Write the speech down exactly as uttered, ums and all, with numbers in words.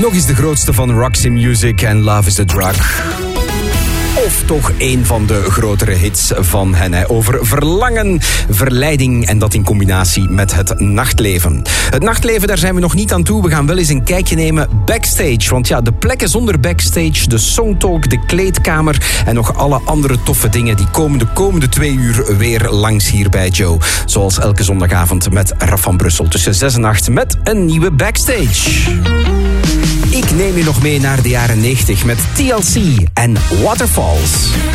Nog eens de grootste van Roxy Music en Love is the Drug. Of toch een van de grotere hits van hen. Hè. Over verlangen, verleiding en dat in combinatie met het nachtleven. Het nachtleven, daar zijn we nog niet aan toe. We gaan wel eens een kijkje nemen backstage. Want ja, de plekken zonder backstage, de songtalk, de kleedkamer en nog alle andere toffe dingen, die komen de komende twee uur weer langs hier bij Joe. Zoals elke zondagavond met Raf van Brussel. Tussen zes en acht met een nieuwe backstage. Ik neem je nog mee naar de jaren negentig met T L C en Waterfalls.